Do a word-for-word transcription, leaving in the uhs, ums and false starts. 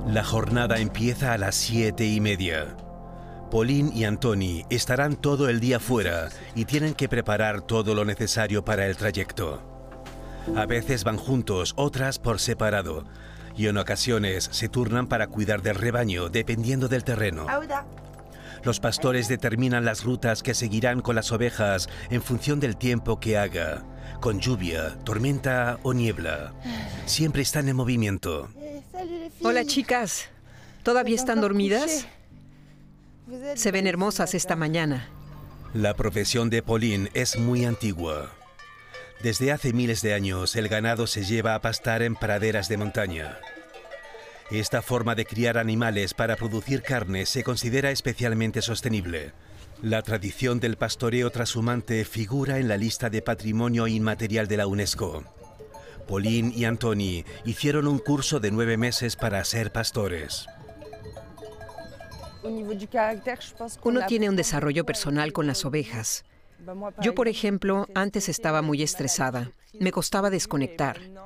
La jornada empieza a las siete y media. Pauline y Antoni estarán todo el día fuera y tienen que preparar todo lo necesario para el trayecto. A veces van juntos, otras por separado, y en ocasiones se turnan para cuidar del rebaño, dependiendo del terreno. Los pastores determinan las rutas que seguirán con las ovejas en función del tiempo que haga, con lluvia, tormenta o niebla. Siempre están en movimiento. Hola, chicas. ¿Todavía están dormidas? Se ven hermosas esta mañana. La profesión de Pauline es muy antigua. Desde hace miles de años, el ganado se lleva a pastar en praderas de montaña. Esta forma de criar animales para producir carne se considera especialmente sostenible. La tradición del pastoreo trashumante figura en la lista de Patrimonio Inmaterial de la UNESCO. Pauline y Antoni hicieron un curso de nueve meses para ser pastores. Uno tiene un desarrollo personal con las ovejas. Yo, por ejemplo, antes estaba muy estresada. Me costaba desconectar.